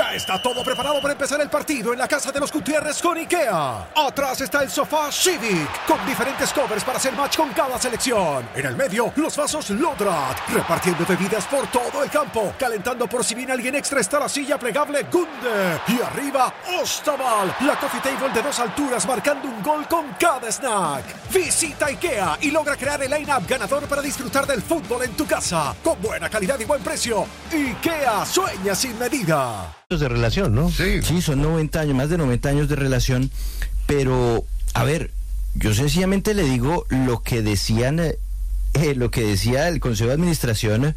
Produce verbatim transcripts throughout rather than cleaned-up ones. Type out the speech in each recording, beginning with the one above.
Ya está todo preparado para empezar el partido en la casa de los Gutiérrez con IKEA. Atrás está el sofá Civic, con diferentes covers para hacer match con cada selección. En el medio, los vasos Lodrat, repartiendo bebidas por todo el campo. Calentando por si viene alguien extra está la silla plegable Gunde. Y arriba, Ostaval, la coffee table de dos alturas marcando un gol con cada snack. Visita IKEA y logra crear el line-up ganador para disfrutar del fútbol en tu casa. Con buena calidad y buen precio. IKEA sueña sin medida. De relación, ¿no? Sí. Sí, son noventa años, más de noventa años de relación, pero, a ver, yo sencillamente le digo lo que decían, eh, lo que decía el Consejo de Administración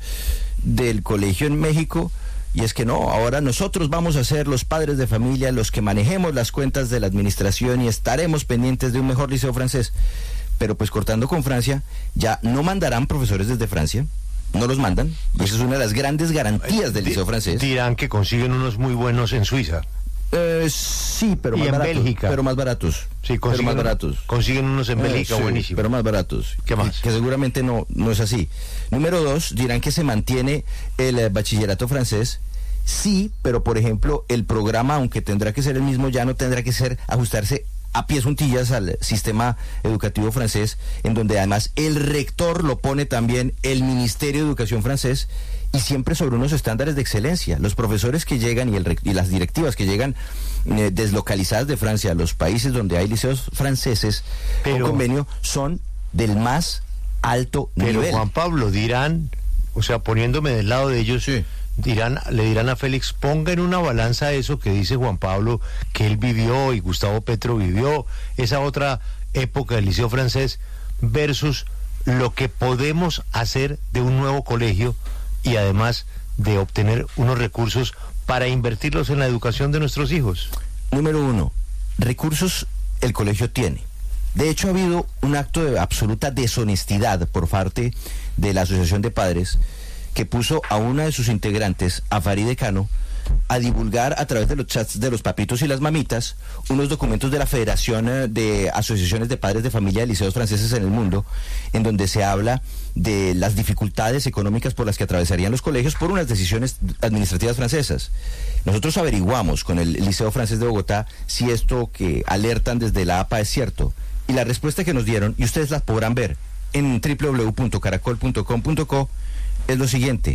del colegio en México, y es que no, ahora nosotros vamos a ser los padres de familia, los que manejemos las cuentas de la administración y estaremos pendientes de un mejor liceo francés. Pero pues cortando con Francia, ya no mandarán profesores desde Francia. No los mandan, y esa es una de las grandes garantías del liceo francés. Dirán que consiguen unos muy buenos en Suiza. Eh, sí, pero y más en baratos. Bélgica. Pero más baratos. Sí, pero más baratos. Consiguen unos en Bélgica, eh, sí, buenísimo. Pero más baratos. ¿Qué más? Que, que seguramente no, no es así. Número dos, dirán que se mantiene el eh, bachillerato francés. Sí, pero por ejemplo, el programa, aunque tendrá que ser el mismo, ya no tendrá que ser ajustarse a pies juntillas al sistema educativo francés, en donde además el rector lo pone también el Ministerio de Educación francés, y siempre sobre unos estándares de excelencia. Los profesores que llegan y, el, y las directivas que llegan eh, deslocalizadas de Francia a los países donde hay liceos franceses pero, con convenio son del más alto pero nivel. Pero Juan Pablo, dirán, o sea, poniéndome del lado de ellos, sí. Dirán, le dirán a Félix, ponga en una balanza eso que dice Juan Pablo, que él vivió y Gustavo Petro vivió, esa otra época del liceo francés, versus lo que podemos hacer de un nuevo colegio y además de obtener unos recursos para invertirlos en la educación de nuestros hijos. Número uno, recursos el colegio tiene. De hecho, ha habido un acto de absoluta deshonestidad por parte de la Asociación de Padres, que puso a una de sus integrantes, a Faride Cano, a divulgar a través de los chats de los papitos y las mamitas unos documentos de la Federación de Asociaciones de Padres de Familia de Liceos Franceses en el mundo, en donde se habla de las dificultades económicas por las que atravesarían los colegios por unas decisiones administrativas francesas. Nosotros averiguamos con el Liceo Francés de Bogotá si esto que alertan desde la A P A es cierto, y la respuesta que nos dieron, y ustedes la podrán ver en doble u doble u doble u punto caracol punto com punto co, es lo siguiente: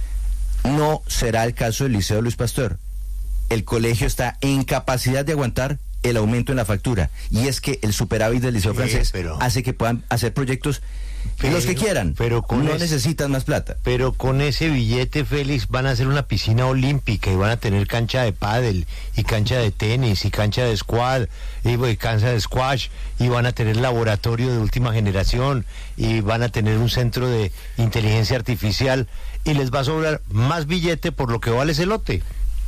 no será el caso del Liceo Luis Pasteur. El colegio está en capacidad de aguantar el aumento en la factura, y es que el superávit del Liceo sí, francés pero, hace que puedan hacer proyectos pero, los que quieran, pero con no es, necesitan más plata. Pero con ese billete, Félix, van a hacer una piscina olímpica y van a tener cancha de pádel y cancha de tenis y cancha de squad y, y cancha de squash, y van a tener laboratorio de última generación y van a tener un centro de inteligencia artificial, y les va a sobrar más billete por lo que vale ese lote.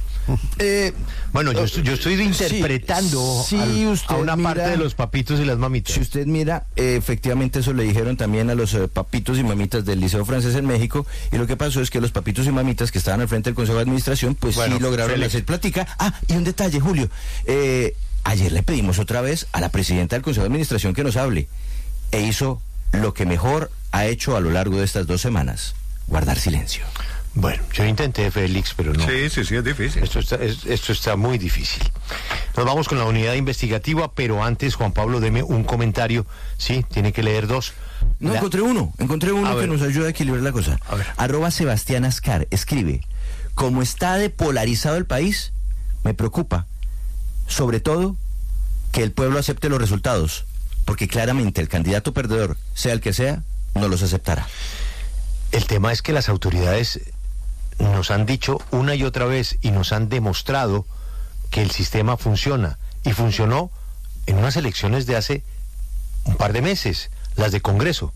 Eh, bueno, yo, yo estoy interpretando sí, sí, al, usted a una mira, parte de los papitos y las mamitas. Si usted mira, eh, efectivamente eso le dijeron también a los eh, papitos y mamitas del Liceo Francés en México, y lo que pasó es que los papitos y mamitas que estaban al frente del Consejo de Administración, pues bueno, sí lograron Félix. hacer plática. Ah, y un detalle, Julio, eh, ayer le pedimos otra vez a la presidenta del Consejo de Administración que nos hable, e hizo lo que mejor ha hecho a lo largo de estas dos semanas: guardar silencio. Bueno, yo intenté, Félix, pero no. Sí, sí, sí, es difícil. Esto está, es, esto está muy difícil. Nos vamos con la unidad investigativa, pero antes, Juan Pablo, deme un comentario. Sí, tiene que leer dos. No, la... encontré uno, encontré uno que nos ayuda a equilibrar la cosa. A ver. Arroba Sebastián Ascar escribe: como está depolarizado el país, me preocupa, sobre todo, que el pueblo acepte los resultados, porque claramente el candidato perdedor, sea el que sea, no los aceptará. El tema es que las autoridades nos han dicho una y otra vez y nos han demostrado que el sistema funciona, y funcionó en unas elecciones de hace un par de meses, las de Congreso,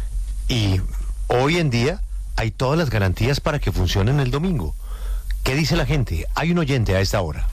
y hoy en día hay todas las garantías para que funcionen el domingo. ¿Qué dice la gente? Hay un oyente a esta hora.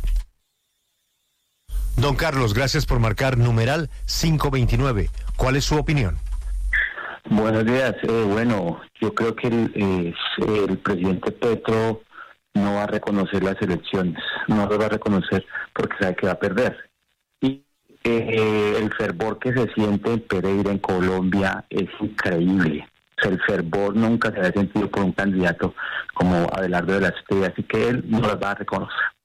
Don Carlos, gracias por marcar numeral cinco veintinueve. ¿Cuál es su opinión? Buenos días. Eh, bueno, yo creo que el, eh, el presidente Petro no va a reconocer las elecciones, no lo va a reconocer porque sabe que va a perder. Y eh, el fervor que se siente en Pereira, en Colombia, es increíble. O sea, el fervor nunca se había sentido por un candidato como Abelardo de la Espriella, así que él no las va a reconocer.